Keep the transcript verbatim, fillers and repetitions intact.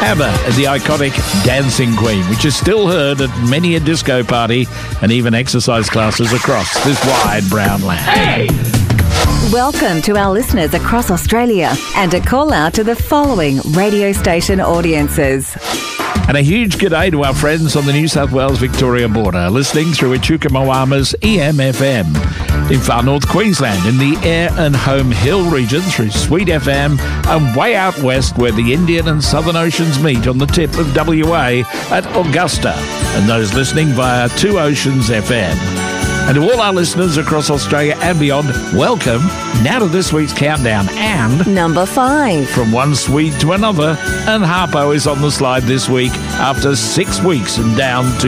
ABBA, the iconic Dancing Queen, which is still heard at many a disco party and even exercise classes across this wide brown land. Hey! Welcome to our listeners across Australia and a call out to the following radio station audiences. And a huge g'day to our friends on the New South Wales-Victoria border, listening through Echuca Moama's E M F M. In far north Queensland, in the Eyre and Home Hill region through Sweet F M, and way out west where the Indian and Southern Oceans meet on the tip of W A at Augusta, and those listening via Two Oceans F M. And to all our listeners across Australia and beyond, welcome now to this week's countdown and... Number five. From one Swede to another, and Harpo is on the slide this week after six weeks and down to